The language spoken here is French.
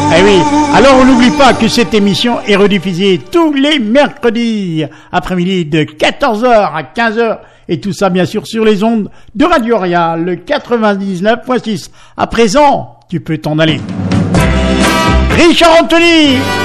Eh oui, alors on n'oublie pas que cette émission est rediffusée tous les mercredis après-midi de 14h à 15h et tout ça bien sûr sur les ondes de Radio Aria, le 99.6. À présent, tu peux t'en aller. Richard Anthony